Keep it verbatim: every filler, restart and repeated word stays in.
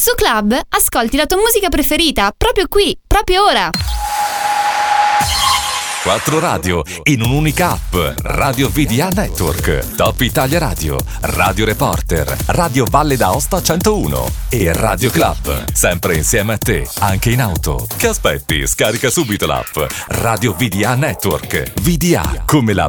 Su Club ascolti la tua musica preferita proprio qui, proprio ora. Quattro radio in un'unica app. Radio V D A Network, Top Italia Radio, Radio Reporter, Radio Valle d'Aosta centouno e Radio Club. Sempre insieme a te, anche in auto. Che aspetti? Scarica subito l'app Radio V D A Network. V D A come la